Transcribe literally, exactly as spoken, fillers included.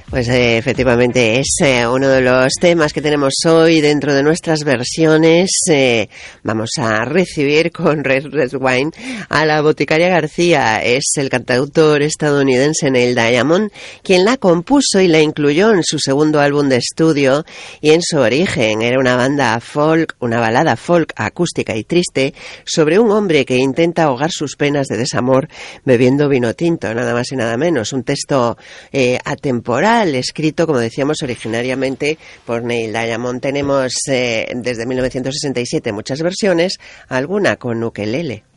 Pues eh, efectivamente es eh, uno de los temas que tenemos hoy dentro de nuestras versiones. Eh, vamos a recibir con Red Red Wine a la Boticaria García. Es el cantautor estadounidense Neil Diamond quien la compuso y la incluyó en su segundo álbum de estudio. Y en su origen era una banda folk, una balada folk acústica y triste sobre un hombre que intenta ahogar sus penas de desamor bebiendo vino tinto, nada más y nada menos. Un texto eh, atemporal, escrito, como decíamos, originariamente por Neil Diamond. Tenemos eh, desde mil novecientos sesenta y siete muchas versiones, alguna con ukelele.